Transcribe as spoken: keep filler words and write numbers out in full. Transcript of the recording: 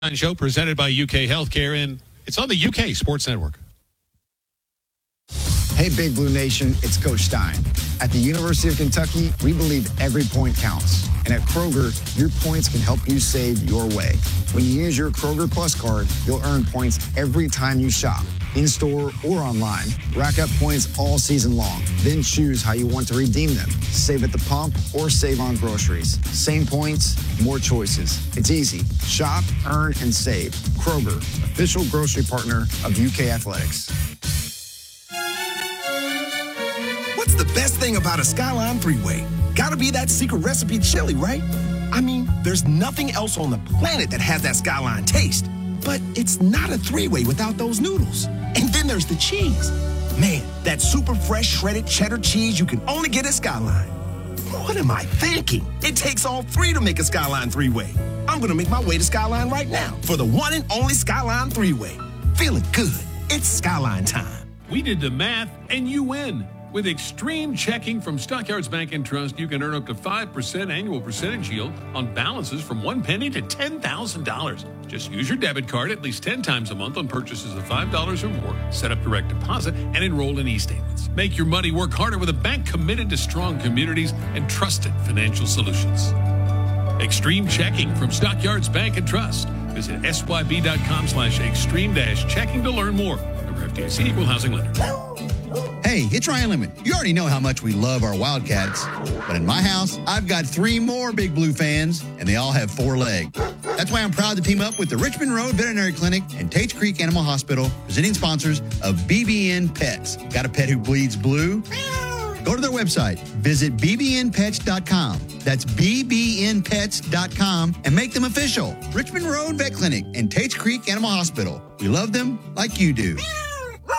Show presented by U K Healthcare, and it's on the U K Sports Network. Hey, Big Blue Nation, it's Coach Stein. At the University of Kentucky, we believe every point counts. And at Kroger, your points can help you save your way. When you use your Kroger Plus card, you'll earn points every time you shop, in-store or online. Rack up points all season long. Then choose how you want to redeem them. Save at the pump or save on groceries. Same points, more choices. It's easy. Shop, earn, and save. Kroger, official grocery partner of U K Athletics. What's the best thing about a Skyline three-way? Gotta be that secret recipe chili, right? I mean, there's nothing else on the planet that has that Skyline taste. But it's not a three-way without those noodles. And then there's the cheese. Man, that super fresh shredded cheddar cheese you can only get at Skyline. What am I thinking? It takes all three to make a Skyline three-way. I'm gonna make my way to Skyline right now for the one and only Skyline three-way. Feeling good. It's Skyline time. We did the math, and you win. With Extreme Checking from Stockyards Bank and Trust, you can earn up to five percent annual percentage yield on balances from one penny to ten thousand dollars. Just use your debit card at least ten times a month on purchases of five dollars or more. Set up direct deposit and enroll in e-statements. Make your money work harder with a bank committed to strong communities and trusted financial solutions. Extreme Checking from Stockyards Bank and Trust. Visit syb.com slash extreme dash checking to learn more. Member F D I C, equal housing lender. Hey, it's Ryan Lemon. You already know how much we love our Wildcats. But in my house, I've got three more Big Blue fans, and they all have four legs. That's why I'm proud to team up with the Richmond Road Veterinary Clinic and Tates Creek Animal Hospital, presenting sponsors of B B N Pets. Got a pet who bleeds blue? Go to their website, visit b b n pets dot com. That's b b n pets dot com and make them official. Richmond Road Vet Clinic and Tates Creek Animal Hospital. We love them like you do.